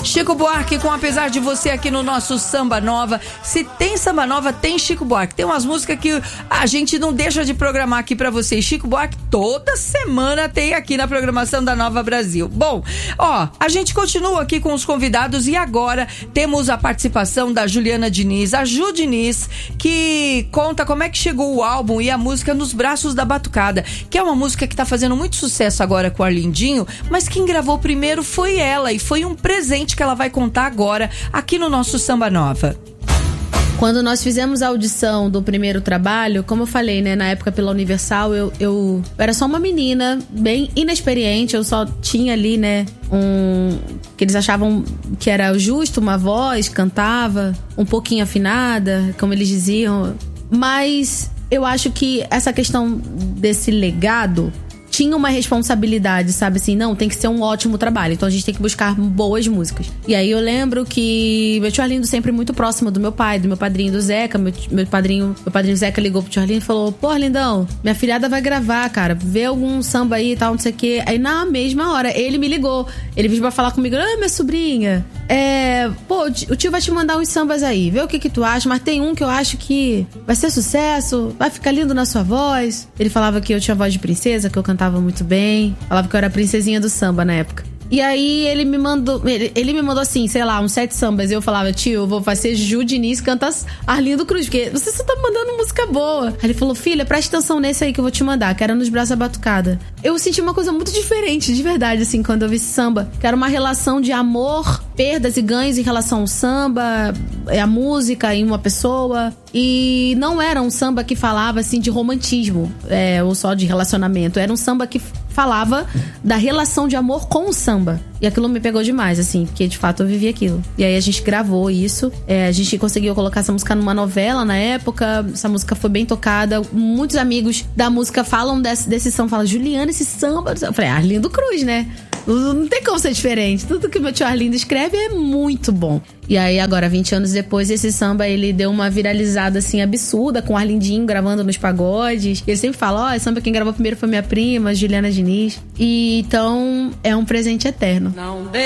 Chico Buarque com Apesar de Você aqui no nosso Samba Nova. Se tem Samba Nova, tem Chico Buarque. Tem umas músicas que a gente não deixa de programar aqui pra vocês. Chico Buarque toda semana tem aqui na programação da Nova Brasil. Bom, a gente continua aqui com os convidados e agora temos a participação da Juliana Diniz, a Ju Diniz, que conta como é que chegou o álbum e a música Nos Braços da Batucada, que é uma música que tá fazendo muito sucesso agora com o Arlindinho, mas quem gravou primeiro foi ela e foi um presente que ela vai contar agora aqui no nosso Samba Nova. Quando nós fizemos a audição do primeiro trabalho, como eu falei, né, na época pela Universal, eu era só uma menina bem inexperiente, eu só tinha ali, né, que eles achavam que era justo, uma voz, cantava, um pouquinho afinada, como eles diziam. Mas eu acho que essa questão desse legado tinha uma responsabilidade, sabe assim, não, tem que ser um ótimo trabalho, então a gente tem que buscar boas músicas. E aí eu lembro que meu tio Arlindo sempre muito próximo do meu pai, do meu padrinho do Zeca, meu padrinho Zeca ligou pro tio Arlindo e falou: pô, Arlindão, minha filhada vai gravar, cara, vê algum samba aí e tal, não sei o quê. Aí na mesma hora, ele me ligou, ele veio pra falar comigo: minha sobrinha, o tio vai te mandar uns sambas aí, vê o que tu acha, mas tem um que eu acho que vai ser sucesso, vai ficar lindo na sua voz. Ele falava que eu tinha voz de princesa, que eu cantava muito bem. Falava que eu era a princesinha do samba na época. E aí ele me mandou assim, sei lá, uns 7 sambas. E eu falava: tio, eu vou fazer Ju Diniz canta Arlindo Cruz, porque você só tá mandando música boa. Aí ele falou: filha, presta atenção nesse aí que eu vou te mandar, que era Nos Braços da Batucada. Eu senti uma coisa muito diferente, de verdade, assim, quando eu vi esse samba. Que era uma relação de amor, perdas e ganhos em relação ao samba, a música em uma pessoa. E não era um samba que falava, assim, de romantismo, ou só de relacionamento. Era um samba que falava da relação de amor com o samba. E aquilo me pegou demais, assim, porque de fato eu vivi aquilo. E aí a gente gravou isso, a gente conseguiu colocar essa música numa novela na época. Essa música foi bem tocada. Muitos amigos da música falam desse samba, falam: Juliana, esse samba. Eu falei: Arlindo Cruz, né? Não tem como ser diferente. Tudo que o meu tio Arlindo escreve é muito bom. E aí agora, 20 anos depois, esse samba, ele deu uma viralizada, assim, absurda, com o Arlindinho gravando nos pagodes. Ele sempre fala: esse samba quem gravou primeiro foi minha prima, Juliana Diniz. E então é um presente eterno. Não